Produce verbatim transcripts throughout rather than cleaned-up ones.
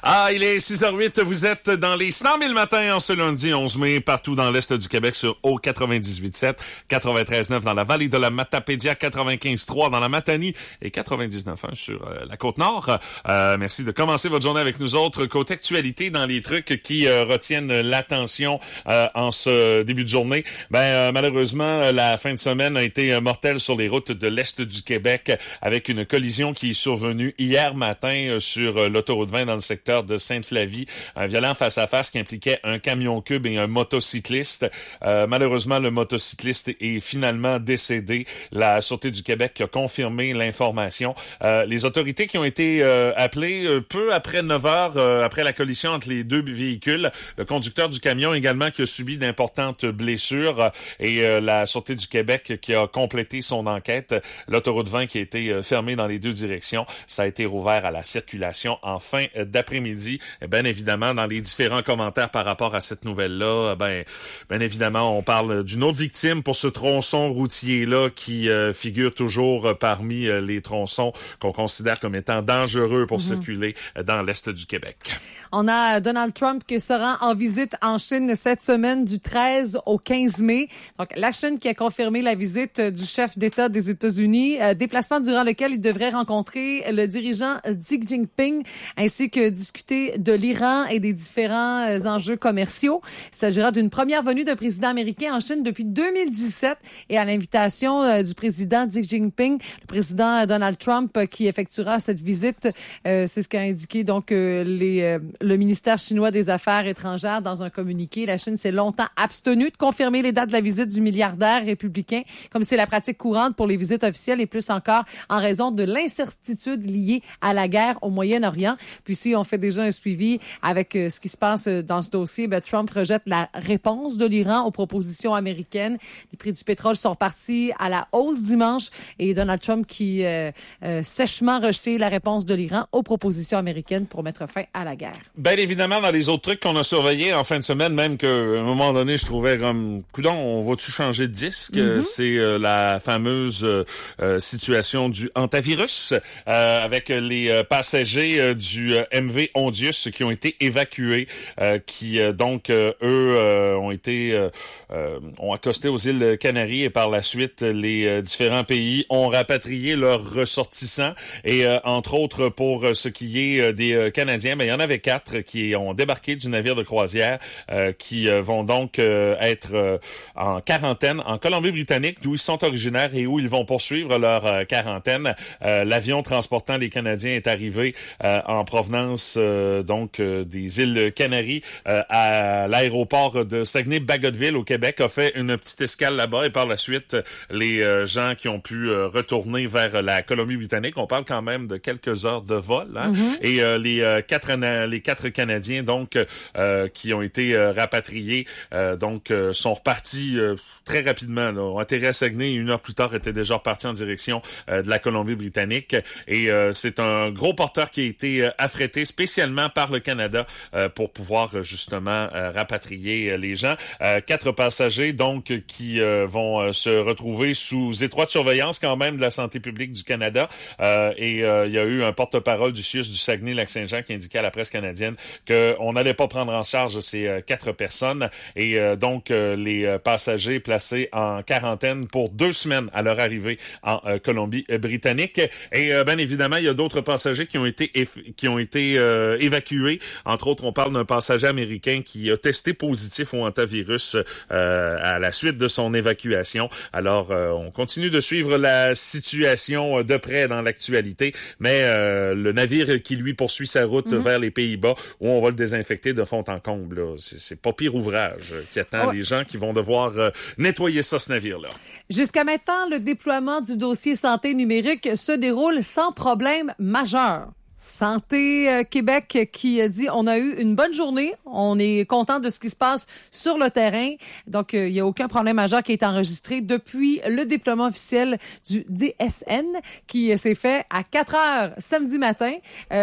Ah, il est six heures huit, vous êtes dans les cent mille matins en ce lundi onze mai, partout dans l'Est du Québec sur O quatre-vingt-dix-huit sept, quatre-vingt-treize neuf dans la vallée de la Matapédia, quatre-vingt-quinze trois dans la Matanie et quatre-vingt-dix-neuf sur euh, la Côte-Nord. Euh, merci de commencer votre journée avec nous autres. Côté actualité, dans les trucs qui euh, retiennent l'attention euh, en ce début de journée, ben euh, malheureusement, la fin de semaine a été mortelle sur les routes de l'Est du Québec avec une collision qui est survenue hier matin euh, sur euh, l'autoroute vingt dans le secteur de Sainte-Flavie, un violent face-à-face qui impliquait un camion cube et un motocycliste. Euh, malheureusement, le motocycliste est finalement décédé. La Sûreté du Québec a confirmé l'information. Euh, les autorités qui ont été euh, appelées euh, peu après neuf heures, euh, après la collision entre les deux véhicules, le conducteur du camion également qui a subi d'importantes blessures euh, et euh, la Sûreté du Québec qui a complété son enquête. L'autoroute vingt qui a été euh, fermée dans les deux directions, ça a été rouvert à la circulation en fin d'après-midi. Bien évidemment, dans les différents commentaires par rapport à cette nouvelle-là, ben, bien évidemment, on parle d'une autre victime pour ce tronçon routier-là qui euh, figure toujours euh, parmi euh, les tronçons qu'on considère comme étant dangereux pour mm-hmm. circuler euh, dans l'Est du Québec. On a Donald Trump qui se rend en visite en Chine cette semaine du treize au quinze mai. Donc, la Chine qui a confirmé la visite du chef d'État des États-Unis, euh, déplacement durant lequel il devrait rencontrer le dirigeant Xi Jinping ainsi que discuter de l'Iran et des différents euh, enjeux commerciaux. Il s'agira d'une première venue d'un président américain en Chine depuis deux mille dix-sept et à l'invitation euh, du président Xi Jinping, le président Donald Trump euh, qui effectuera cette visite. Euh, c'est ce qu'a indiqué donc euh, les, euh, le ministère chinois des Affaires étrangères dans un communiqué. La Chine s'est longtemps abstenue de confirmer les dates de la visite du milliardaire républicain, comme c'est la pratique courante pour les visites officielles et plus encore en raison de l'incertitude liée à la guerre au Moyen-Orient. Puis si on fait déjà un suivi avec euh, ce qui se passe dans ce dossier, ben, Trump rejette la réponse de l'Iran aux propositions américaines. Les prix du pétrole sont partis à la hausse dimanche et Donald Trump qui euh, euh, sèchement rejeté la réponse de l'Iran aux propositions américaines pour mettre fin à la guerre. Bien évidemment, dans les autres trucs qu'on a surveillés en fin de semaine, même qu'à un moment donné, je trouvais comme, coudonc, on va-tu changer de disque? Mm-hmm. C'est euh, la fameuse euh, situation du hantavirus euh, avec les euh, passagers euh, du euh, M V Ondius qui ont été évacués, euh, qui euh, donc euh, eux euh, ont été euh, euh, ont accosté aux îles Canaries et par la suite les euh, différents pays ont rapatrié leurs ressortissants et euh, entre autres pour ce qui est euh, des euh, Canadiens, ben il y en avait quatre qui ont débarqué du navire de croisière euh, qui euh, vont donc euh, être euh, en quarantaine en Colombie-Britannique d'où ils sont originaires et où ils vont poursuivre leur euh, quarantaine. Euh, l'avion transportant les Canadiens est arrivé euh, en provenance euh, donc euh, des îles Canaries euh, à l'aéroport de Saguenay-Bagotville au Québec, a fait une petite escale là-bas et par la suite les euh, gens qui ont pu euh, retourner vers la Colombie-Britannique, on parle quand même de quelques heures de vol hein? Mm-hmm. Et euh, les euh, quatre les quatre Canadiens donc euh, qui ont été euh, rapatriés euh, donc euh, sont repartis euh, très rapidement là, ont atterri à Saguenay et une heure plus tard étaient déjà repartis en direction euh, de la Colombie-Britannique et euh, c'est un gros porteur qui a été euh, affrété spécialement par le Canada euh, pour pouvoir euh, justement euh, rapatrier euh, les gens. Euh, quatre passagers donc qui euh, vont euh, se retrouver sous étroite surveillance quand même de la santé publique du Canada euh, et euh, il y a eu un porte-parole du C I U S du Saguenay-Lac-Saint-Jean qui indiquait à la presse canadienne qu'on n'allait pas prendre en charge ces euh, quatre personnes et euh, donc euh, les euh, passagers placés en quarantaine pour deux semaines à leur arrivée en euh, Colombie-Britannique et euh, bien évidemment il y a d'autres passagers qui ont été eff- qui ont été euh, évacués. Entre autres, on parle d'un passager américain qui a testé positif au hantavirus euh, à la suite de son évacuation. Alors, euh, on continue de suivre la situation de près dans l'actualité, mais euh, le navire qui lui poursuit sa route mm-hmm. vers les Pays-Bas, où on va le désinfecter de fond en comble, là. C'est, c'est pas pire ouvrage qui attend ouais. les gens qui vont devoir euh, nettoyer ça, ce navire-là. Jusqu'à maintenant, le déploiement du dossier santé numérique se déroule sans problème majeur. Santé euh, Québec qui a dit on a eu une bonne journée, on est content de ce qui se passe sur le terrain. Donc il euh, n'y a aucun problème majeur qui est enregistré depuis le déploiement officiel du D S N qui euh, s'est fait à quatre heures samedi matin. Euh,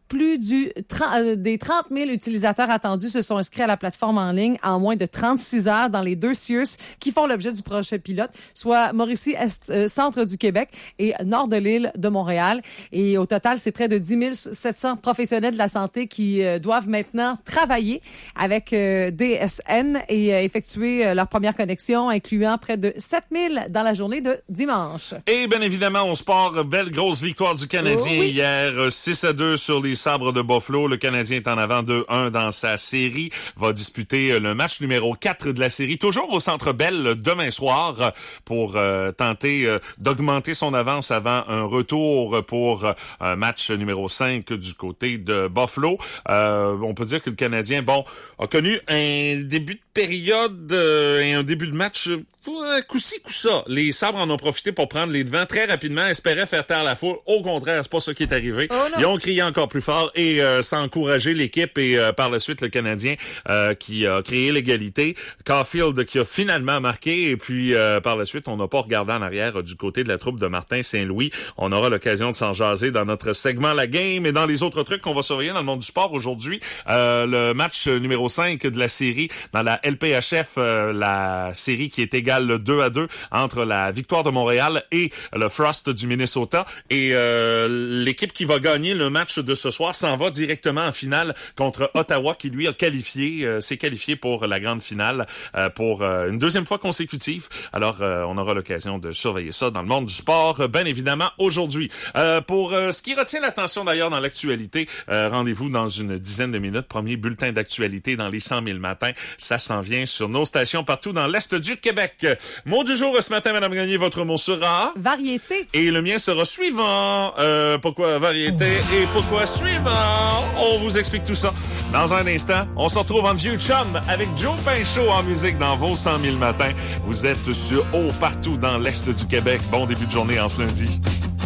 plus du des trente mille utilisateurs attendus se sont inscrits à la plateforme en ligne en moins de trente-six heures dans les deux Sears qui font l'objet du projet pilote, soit Mauricie Est, euh, centre du Québec et nord de l'île de Montréal. Et au total, c'est près de dix mille sept cents professionnels de la santé qui euh, doivent maintenant travailler avec euh, D S N et euh, effectuer euh, leur première connexion, incluant près de sept mille dans la journée de dimanche. Et bien évidemment, au sport, belle grosse victoire du Canadien oh, oui. hier, six à deux sur les Sabres de Buffalo. Le Canadien est en avant deux un dans sa série, va disputer le match numéro quatre de la série, toujours au Centre Bell demain soir pour euh, tenter euh, d'augmenter son avance avant un retour pour euh, un match numéro cinq du côté de Buffalo. Euh, on peut dire que le Canadien, bon, a connu un début de période euh, et un début de match euh, coup-ci, coup-ça. Les Sabres en ont profité pour prendre les devants très rapidement, espéraient faire taire la foule. Au contraire, c'est pas ça qui est arrivé. Oh Ils ont crié encore plus fort et euh, ça a encouragé l'équipe et euh, par la suite le Canadien euh, qui a créé l'égalité. Caulfield qui a finalement marqué et puis euh, par la suite, on n'a pas regardé en arrière euh, du côté de la troupe de Martin Saint-Louis. On aura l'occasion de s'en jaser dans notre segment La Game et dans les autres trucs qu'on va surveiller dans le monde du sport aujourd'hui. Euh, le match numéro cinq de la série dans la L P H F, euh, la série qui est égale deux à deux entre la Victoire de Montréal et le Frost du Minnesota. Et euh, l'équipe qui va gagner le match de ce soir s'en va directement en finale contre Ottawa qui lui a qualifié, euh, s'est qualifié pour la grande finale euh, pour euh, une deuxième fois consécutive. Alors euh, on aura l'occasion de surveiller ça dans le monde du sport, euh, bien évidemment aujourd'hui. Euh, pour euh, ce qui retient l'attention d'ailleurs dans l'actualité, euh, rendez-vous dans une dizaine de minutes. Premier bulletin d'actualité dans les cent mille matins. Ça s'en vient sur nos stations partout dans l'Est du Québec. Mot du jour ce matin, Madame Gagné, votre mot sera... Variété. Et le mien sera suivant. Euh, pourquoi variété et pourquoi suivant? On vous explique tout ça dans un instant. On se retrouve en vieux chum avec Joe Pinchot en musique dans vos cent mille matins. Vous êtes sur haut partout dans l'Est du Québec. Bon début de journée en ce lundi.